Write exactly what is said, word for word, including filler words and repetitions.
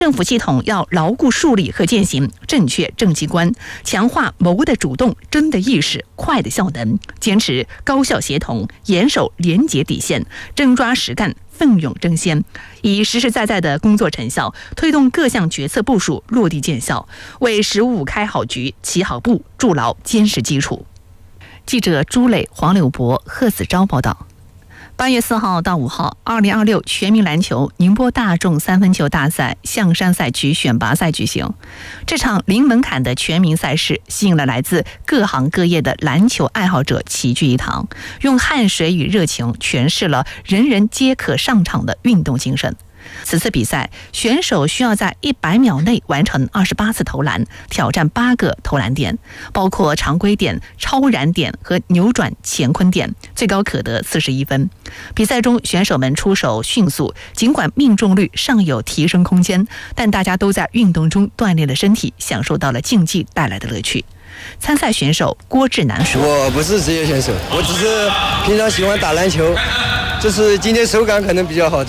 政府系统要牢固树立和践行正确政绩观，强化谋的主动、真的意识、快的效能，坚持高效协同，严守廉洁底线，真抓实干，奋勇争先，以实实在在的工作成效，推动各项决策部署落地见效，为“十五五”开好局、起好步筑牢坚实基础。记者朱磊、黄柳博、贺子昭报道。八月四号到五号，二零二六全民篮球宁波大众三分球大赛象山赛区选拔赛举行。这场零门槛的全民赛事吸引了来自各行各业的篮球爱好者齐聚一堂，用汗水与热情诠释了人人皆可上场的运动精神。此次比赛，选手需要在一百秒内完成二十八次投篮，挑战八个投篮点，包括常规点、超燃点和扭转乾坤点，最高可得四十一分。比赛中，选手们出手迅速，尽管命中率尚有提升空间，但大家都在运动中锻炼了身体，享受到了竞技带来的乐趣。参赛选手郭志南说：“ 我不是职业选手，我只是平常喜欢打篮球，就是今天手感可能比较好。”